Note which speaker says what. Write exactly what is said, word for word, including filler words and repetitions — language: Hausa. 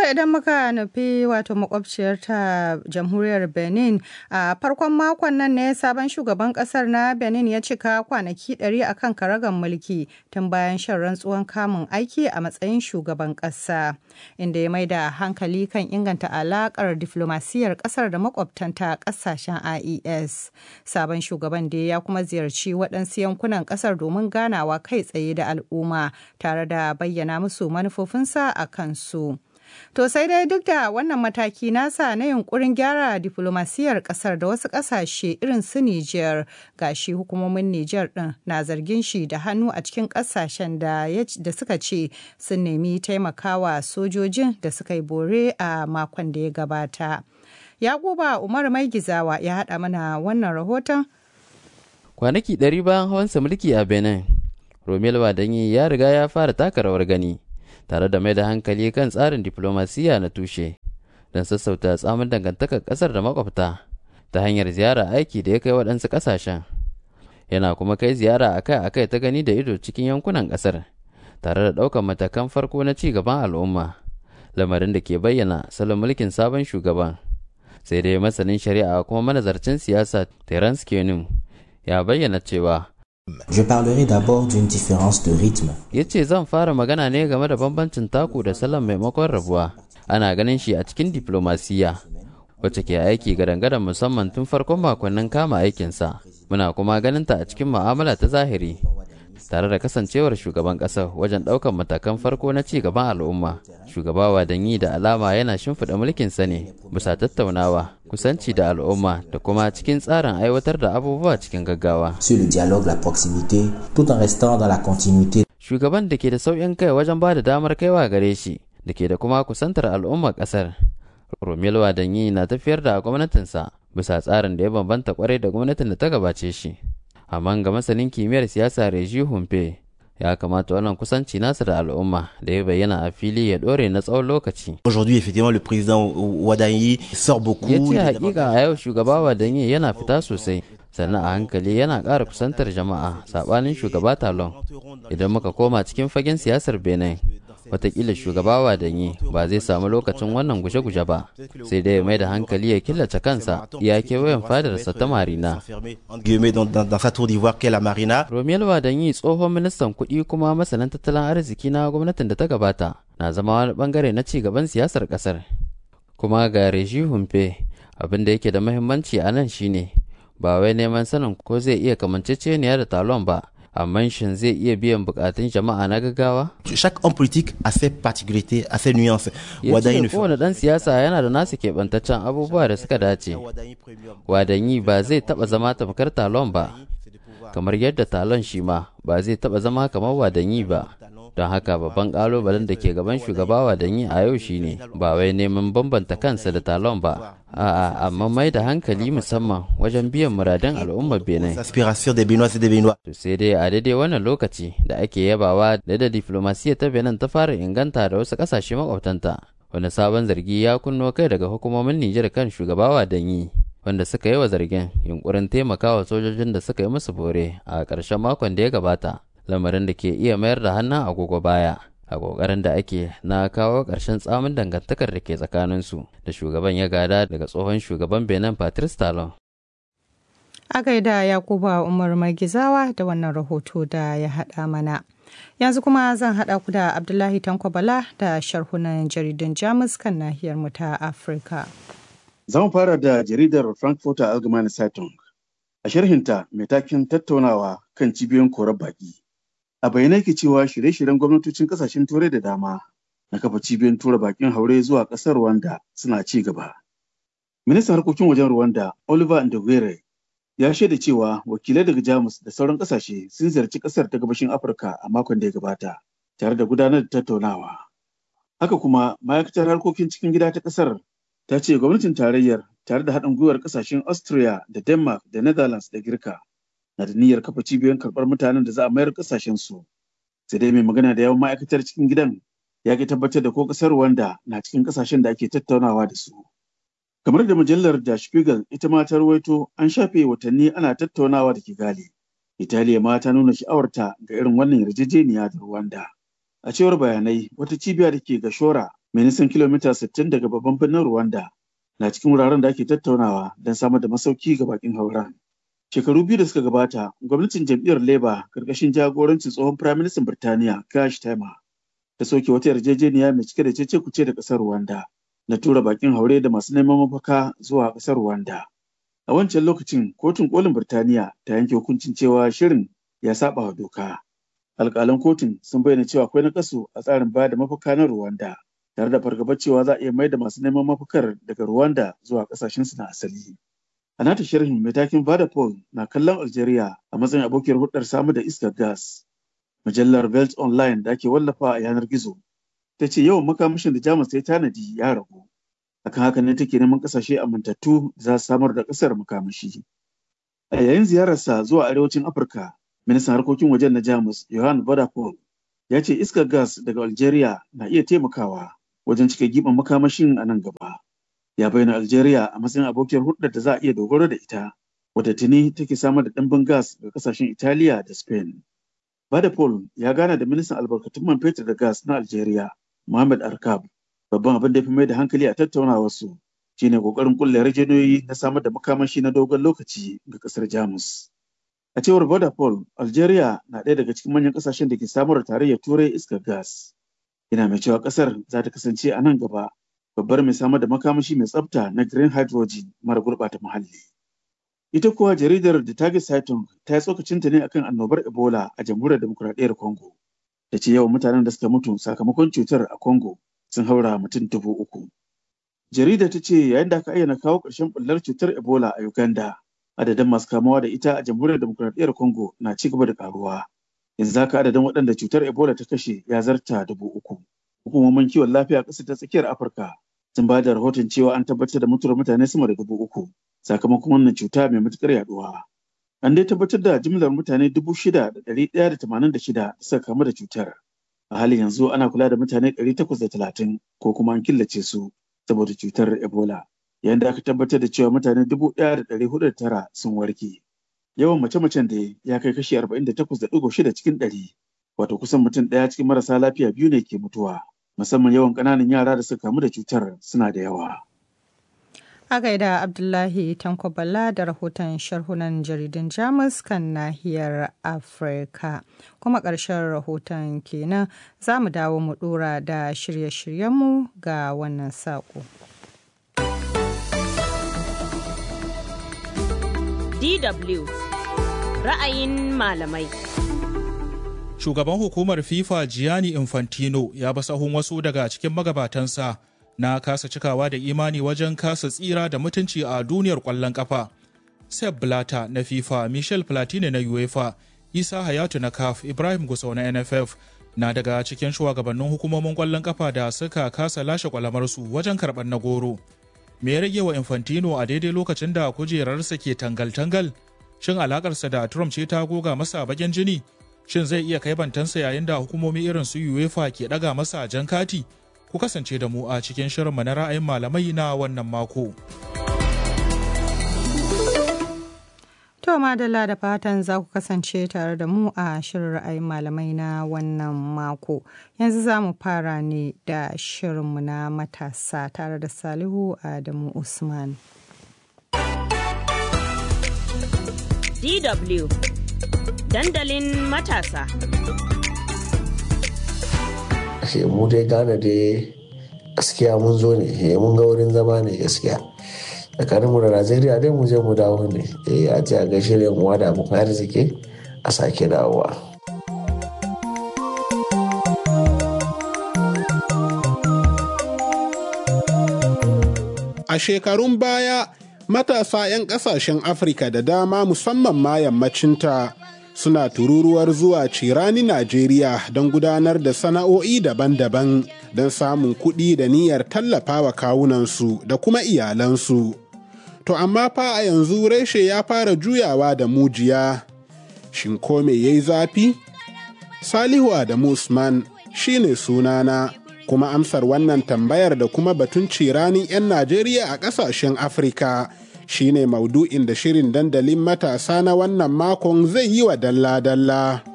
Speaker 1: idan muka nufi wato makwabciyar ta jamhuriyar Benin a farkon makon nan ne sabon shugaban kasar na Benin ya cika kwanaki ɗari a kan karagar mulki tun bayan shan rantsuwan kamun aiki a matsayin shugaban kasa, inda ya mai da hankali kan inganta alakar diflomasiyyar kasar da makwabtanta kasashen I E S. Sabon shugaban da ya kuma ziyarci waɗansu yankunan kasar domin ganawa kai tsaye da al'umma tare da bayyana musu manufofinsa a kansu. To sai dai duk da wannan mataki nasa na yunkurin gyara diflomasiyyar kasar da wasu kasashe irin su Nijar, gashi hukumomin Nijar din na zargin shi da hannu a cikin kasashen da, da suka ce sun nemi taimakawa sojojin da suka yi bore a makon da ya gabata. Yakuba Umar Mai Gizawa ya haɗa mana wannan rahoton.
Speaker 2: Kwanaki ɗari bayan hawansa mulki a Benin, Romelu Wadanyi ya riga ya fara taka rawar gani, tare da mai da hankali kan tsarin diflomasiyya na tushe don sassauta tsamin dangantakar ƙasar da makwabta ta hanyar ziyara aiki da ya kai waɗansu ƙasashen. Yana kuma kai ziyara akai-akai ta gani da ido cikin yankunan ƙasar, tare da ɗaukar matakan farko na ci gaban al'umma, lamarin da ke bayyana salon mulkin sabon shugaban. Sai dai masanin shari'a kuma manazarcin siyasa Terence Kenum ya bayyana cewa
Speaker 3: Je parlerai d'abord d'une différence de rythme.
Speaker 2: Ya ce zan fara magana ne game da bambancin taku da salon maimakon rabuwa. Ana ganin shi a cikin diplomasiya, wacce ke aiki gadan-gadan musamman tun farkon makonnin kama aikinsa. Muna kuma ganin ta a cikin mu'amala ta zahiri, tare da kasancewar shugaban ƙasar wajen ɗaukar matakan farko na ci gaban al'umma. Shugaba Wadanyi da alama yana shimfiɗa mulkinsa ne bisa tattaunawa, kusanci da al'umma da kuma cikin tsarin aiwatar da abubuwa cikin gaggawa.
Speaker 3: Sur le dialogue, la proximité, tout en restant dans la continuité.
Speaker 2: Shugaban da ke da sauƙin kai wajen ba da damar kaiwa gare shi, da ke da kuma kusantar al'ummar ƙasar. Romelu Wadanyi na tafiyar da gwamnatinsa bisa tsarin da ya bambanta kwarai da gwamnatin da ta gabace shi. Amma ga masanin kimiyyar siyasa Reji Humpe, ya kamata wannan kusanci nasa da al'umma da ya bayyana a fili ya dore na tsawon lokaci.
Speaker 4: Aujourd'hui, effectivement, le président Wadanyi sort beaucoup.
Speaker 2: Ya ce hakika a yau shugaba Wadanyi yana fita sosai, sannan a hankali yana ƙara kusantar jama'a saɓanin shugaba Talon. Idan muka koma cikin fagen siyasar Benin, watakila shugaba Wadanyi ba zai samu lokacin wannan guje-guje ba, sai dai mai da hankali ya killace kansa ya kewayen fadarsa ta Marina. Romelu Wadanyi, tsohon ministan kuɗi kuma masanin tattalin arziki na gwamnatin da ta gabata, na zama wani bangare na ci gaban siyasar ƙasar. Kuma ga Reji Humpe, abin da yake da muhimmanci a nan shine ba wai neman sanin ko zai iya kamanceceniya da Talon ba, amma shin zai iya biyan bukatun jama'a na gaggawa?
Speaker 4: Chaque homme politique a ses particularités, a ses nuances.
Speaker 2: Ya ce kowane ɗan siyasa yana da nasu keɓantaccen abubuwa da suka dace. Wadanyi ba zai taɓa zama tamkar Talon ba, kamar yadda Talon shi ma ba zai taɓa zama kamar Wadanyi ba. Don haka babban ƙalubalen da ke gaban shugaba Wadanyi a yau shine ba wai neman bambanta kansa da Talon ba, a'a amma mai da hankali musamman wajen biyan muradun al'ummar Benin. To sai dai a daidai wannan lokaci da ake yabawa da da diflomasiyya ta Benin ta fara inganta da wasu ƙasashe makwabtanta, wani sabon zargi ya kunno kai daga hukumomin Nijar kan shugaba Wadanyi, wanda suka yi wa zargin yunkurin taimakawa sojojin da suka yi musu bore a ƙarshen makon da ya gabata. Lamarin da ke iya mayar da hannun agogo baya a kokarin da ake na kawo ƙarshen tsamin dangantakar da ke tsakaninsu da shugaban ya gada daga tsohon shugaban Benin Patrice Talon.
Speaker 1: A gaida Yakuba Umar Magizawa da wannan rahoto da ya haɗa mana. Yanzu kuma zan haɗa ku da Abdullahi Tanko Bala da sharhunan jaridun Jamus kan nahiyar mu ta Afirka.
Speaker 5: Zan fara da jaridar Frankfurter Allgemeine Zeitung. A sharhinta mai taken tattaunawa kan cibiyoyin korar baƙi. A bayyana ke cewa shirye-shiryen gwamnatocin kasashen turai da dama na kafa cibiyoyin tura bakin haure zuwa ƙasar Rwanda suna ci gaba. Ministan harkokin wajen Rwanda, Oliver Nduhwire, ya shaida cewa wakilai daga Jamus da sauran ƙasashe sun ziyarci ƙasar ta gabashin Afirka a makon da ya gabata, tare da gudanar da tattaunawa. Haka kuma, ma'aikatar harkokin cikin gida ta ƙasar ta ce gwamnatin tarayyar tare da haɗin gwiwar ƙasashen Austria da Denmark da Netherlands da Girka na da niyyar kafa cibiyoyin karɓar mutanen da za a mayar ƙasashen su. Sai dai mai magana da yawan ma'aikatar cikin gidan ya ki tabbatar da ko ƙasar Rwanda na cikin ƙasashen da ake tattaunawa da su. Kamar da mujallar Der Spiegel ita ma ta rawaito, an shafe watanni ana tattaunawa da Kigali. Italiya ma ta nuna sha'awarta ga irin wannan yarjejeniya da Rwanda. A cewar bayanai, wata cibiya da ke Gashora mai nisan kilomita sittin daga babban birnin Rwanda, na cikin wuraren da ake tattaunawa don samar da masauki ga bakin hauren. Shekaru biyu da suka gabata, gwamnatin jam'iyyar Labour karkashin jagorancin tsohon Firaministan Birtaniya Keir Starmer ta soke wata yarjejeniya mai cike da cece-kuce da ƙasar Rwanda na tura bakin haure da masu neman mafaka zuwa ƙasar Rwanda. A wancan lokacin, kotun kolin Birtaniya ta yanke hukuncin cewa shirin ya saba wa doka. Alƙalan kotun sun bayyana cewa akwai nakasu a tsarin bayar da mafaka na Rwanda, tare da fargabar cewa za a iya mai da masu neman mafakar daga Rwanda zuwa ƙasashensu na asali. A nata sharhin mai takin Vodafone na kallon Algeria a matsayin abokiyar hulɗar samar da iskar gas. Mujallar Welt Online da ake wallafa a yanar gizo ta ce yawan makamashin da Jamus ta yi tanadi ya ragu. Akan haka ne take neman ƙasashe amintattu za su samar da ƙasar makamashi. A yayin ziyararsa zuwa arewacin Afirka, ministan harkokin wajen na Jamus Johann Vodafone ya ce iskar gas daga Algeria na iya taimakawa wajen cike giɓin makamashin a nan gaba. Ya bayyana Algeria a matsayin abokiyar hulɗar da za a iya dogaro da ita, wadda tuni take samar da ɗimbin gas ga ƙasashen Italiya da Spain. Vodafone ya gana da ministan albarkatun man fetur da gas na Algeria, Mohamed Arkab. Babban abin da ya fi mai da hankali a tattaunawarsu shine ƙoƙarin ƙulla yarjejeniyoyi na samar da makamashi na dogon lokaci ga ƙasar Jamus. A cewar Vodafone, Algeria na ɗaya daga cikin manyan ƙasashen da ke samar da tarayyar Turai iskar gas. Yana mai cewa ƙasar za ta kasance a nan gaba babbar mai samar da makamashi mai tsafta na green hydrogen mara gurɓata muhalli. Ita kuwa jaridar The Target Zeitung ta yi tsokacinta ne akan annobar Ebola a jamhuriyar demokuraɗiyyar Congo. Da ce yawan mutanen da suka mutu sakamakon cutar a Congo sun haura mutum dubu uku. Jaridar ta ce yayin da aka ayyana kawo ƙarshen ɓullar cutar Ebola a Uganda, adadin masu kamuwa da ita a jamhuriyar demokuraɗiyyar Congo na ci gaba da ƙaruwa. Yanzu haka adadin waɗanda cutar Ebola ta kashe ya zarta dubu uku. Hukumomin kiwon lafiya a ƙasar ta tsakiyar Afirka sun ba da rahoton cewa an tabbatar da mutuwar mutane sama da dubu uku sakamakon wannan cuta mai matuƙar yaduwa. An dai tabbatar da jimlar mutane dubu shida da ɗari ɗaya da tamanin da shida da suka kamu da cutar. A halin yanzu ana kula da mutane ɗari takwas da talatin ko kuma an killace su saboda cutar Ebola, yayin da aka tabbatar da cewa mutane dubu ɗaya da ɗari hudu da tara sun warke. Yawan mace-macen da ya kai kashi arba'in da takwas da ɗigo shida cikin ɗari, wato kusan mutum ɗaya cikin marasa lafiya biyu ne ke mutuwa. Musamman yawan ƙananan yara da suka kamu da cutar suna da yawa.
Speaker 1: A gaida Abdullahi Tanko Bala da rahoton sharhunan jaridun Jamus kan nahiyar Afirka. Kuma ƙarshen rahoton kenan za mu dawo mu ɗora da shirye-shiryenmu ga wannan saƙo.
Speaker 6: D W ra'ayin malamai.
Speaker 7: Shugaban hukumar FIFA Gianni Infantino ya ba sahun wasu daga cikin magabatansa na kasa cikawa da imani wajen kasa tsira da mutunci a duniyar ƙwallon ƙafa. Sepp Blatter na FIFA, Michel Platini na UEFA, Isa Hayatu na C A F, Ibrahim Gusau na N F F na daga cikin shugabannin hukumomin ƙwallon ƙafa da suka kasa lashe kwalamarsu wajen karɓar na goro. Me ya rage wa Infantino a daidai lokacin da kujerarsa ke tangal-tangal? Shin alakarsa da Trump ce ta goga masa bagen jini? Shin zai iya kai bantansa yayin da hukumomi irin su UEFA ke ɗaga masa jan kati? Ku kasance da mu a cikin shirinmu na ra'ayin malamai na wannan mako.
Speaker 1: To madalla da fatan za ku kasance tare da mu a shirin ra'ayin malamai na wannan mako. Yanzu za mu fara ne da shirinmu na matasa tare da Salihu Adamu Usman.
Speaker 6: D W Dandalin matasa.
Speaker 8: Mu dai gane dai gaskiya mun zo ne, mun ga wurin zama ne gaskiya. Tsakaninmu da Najeriya dai mu je mu dawo ne. Eh a ce a gaishe da mu da abokan arziki a sake dawowa.
Speaker 9: A shekarun baya, matasa 'yan ƙasashen Afirka da dama musamman ma yammacinta suna tururuwar zuwa cirani Najeriya don gudanar da sana'o'i daban-daban don samun kuɗi da niyyar tallafawa kawunansu da kuma iyalansu. To amma fa a yanzu reshe ya fara juyawa da mujiya. Shin ko me yayi zafi? Salihu Adamu Usman shine sunana, kuma amsar wannan tambayar da kuma batun ciranin 'yan Najeriya a ƙasashen Afirka shine maudu'in da shirin dandalin matasa na wannan makon zai yi wa dalla-dalla.